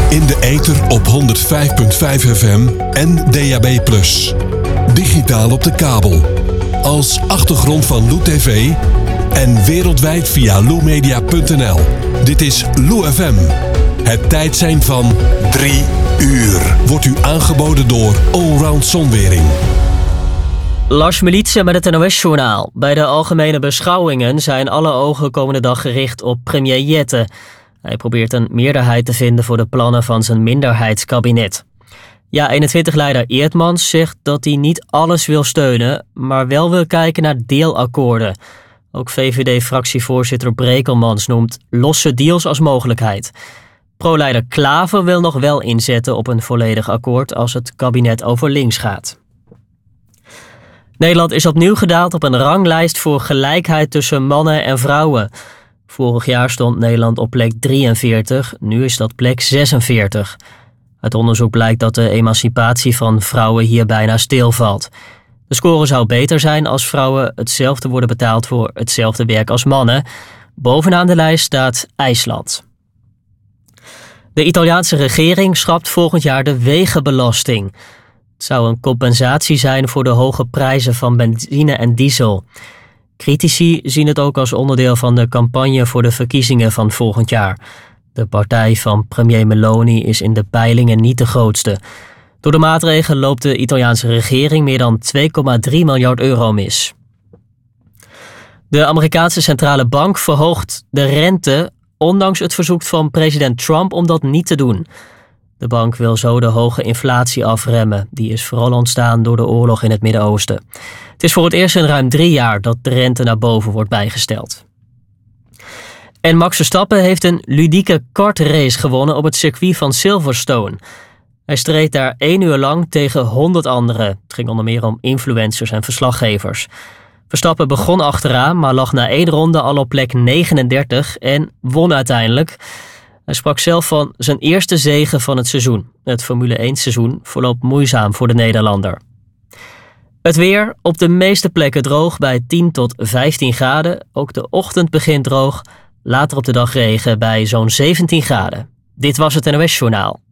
In de ether op 105.5 FM en DAB+. Digitaal op de kabel. Als achtergrond van Lou TV en wereldwijd via loumedia.nl. Dit is Lou FM. Het tijdsein van 3 uur. Wordt u aangeboden door Allround Zonwering. Lars Militsen met het NOS-journaal. Bij de algemene beschouwingen zijn alle ogen komende dag gericht op premier Jette. Hij probeert een meerderheid te vinden voor de plannen van zijn minderheidskabinet. Ja21-leider Eertmans zegt dat hij niet alles wil steunen, maar wel wil kijken naar deelakkoorden. Ook VVD-fractievoorzitter Brekelmans noemt losse deals als mogelijkheid. Pro-leider Klaver wil nog wel inzetten op een volledig akkoord als het kabinet over links gaat. Nederland is opnieuw gedaald op een ranglijst voor gelijkheid tussen mannen en vrouwen. Vorig jaar stond Nederland op plek 43, nu is dat plek 46. Uit onderzoek blijkt dat de emancipatie van vrouwen hier bijna stilvalt. De score zou beter zijn als vrouwen hetzelfde worden betaald voor hetzelfde werk als mannen. Bovenaan de lijst staat IJsland. De Italiaanse regering schrapt volgend jaar de wegenbelasting. Het zou een compensatie zijn voor de hoge prijzen van benzine en diesel. Critici zien het ook als onderdeel van de campagne voor de verkiezingen van volgend jaar. De partij van premier Meloni is in de peilingen niet de grootste. Door de maatregel loopt de Italiaanse regering meer dan 2,3 miljard euro mis. De Amerikaanse centrale bank verhoogt de rente, ondanks het verzoek van president Trump om dat niet te doen. De bank wil zo de hoge inflatie afremmen. Die is vooral ontstaan door de oorlog in het Midden-Oosten. Het is voor het eerst in ruim 3 jaar dat de rente naar boven wordt bijgesteld. En Max Verstappen heeft een ludieke kartrace gewonnen op het circuit van Silverstone. Hij streed daar 1 uur lang tegen 100 anderen. Het ging onder meer om influencers en verslaggevers. Verstappen begon achteraan, maar lag na 1 ronde al op plek 39 en won uiteindelijk. Hij sprak zelf van zijn eerste zege van het seizoen. Het Formule 1 seizoen verloopt moeizaam voor de Nederlander. Het weer, op de meeste plekken droog bij 10 tot 15 graden. Ook de ochtend begint droog, later op de dag regen bij zo'n 17 graden. Dit was het NOS Journaal.